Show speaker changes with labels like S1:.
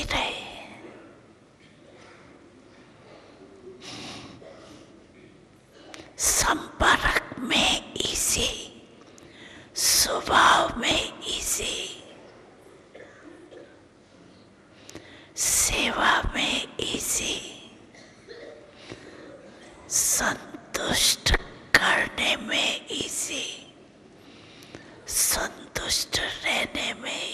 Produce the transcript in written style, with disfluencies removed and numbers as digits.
S1: रहे, संपर्क में इजी, स्वभाव में इजी, सेवा में इजी, संतुष्ट करने में इजी, संतुष्ट रहने में